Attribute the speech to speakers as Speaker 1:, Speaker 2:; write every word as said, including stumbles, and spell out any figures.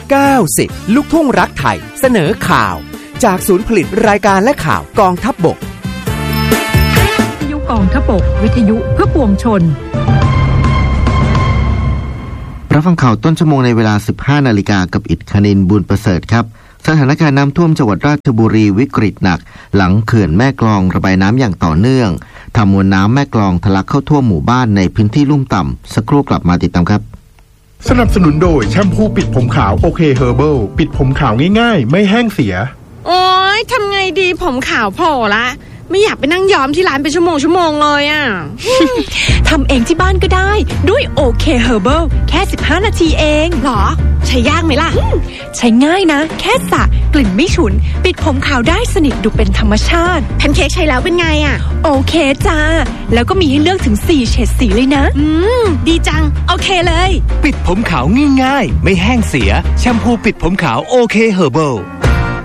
Speaker 1: เก้าสิบลูกทุ่งรักไทยเสนอข่าวจากศูนย์ผลิตรายการและข่าวกองทัพบก
Speaker 2: วิทยุกองทัพบกวิทยุเพื่อปวงชน
Speaker 3: รับฟังข่าวต้นชั่วโมงในเวลา สิบห้านาฬิกา กับอิฐคณินบุญประเสริฐครับสถานการณ์น้ำท่วมจังหวัดราชบุรีวิกฤตหนักหลังเขื่อนแม่กลองระบายน้ำอย่างต่อเนื่องทำมวลน้ำแม่กลองทะลักเข้าท่วมหมู่บ้านในพื้นที่ลุ่มต่ำสักครู่กลับมาติดตามครับ
Speaker 4: สนับสนุนโดยแชมพูปิดผมขาวโอเคเฮอร์เบิลปิดผมขาวง่ายๆไม่แห้งเสีย
Speaker 5: โอ๊ยทำไงดีผมขาวโผล่ละไม่อยากไปนั่งย้อมที่ร้านเป็นชั่วโมงชั่วโมงเลยอ่ะ
Speaker 6: ทำเองที่บ้านก็ได้ด้วยโอเคเฮอร์เบิลแค่สิบห้านาทีเอง
Speaker 5: หรอใช้ยากไหมล่ะ
Speaker 6: ใช้ง่ายนะแค่สระกลิ่นไม่ฉุนปิดผมขาวได้สนิทดูเป็นธรรมชาติ
Speaker 5: แพนเค้กใช้แล้วเป็นไงอ่ะ
Speaker 6: โอเคจ้าแล้วก็มีให้เลือกถึงสี่เฉดสีเลยนะ
Speaker 5: อืมดีจังโอเคเลย
Speaker 7: ปิดผมขาวง่ายๆไม่แห้งเสียแชมพูปิดผมขาวโอเคเฮอร์เบิล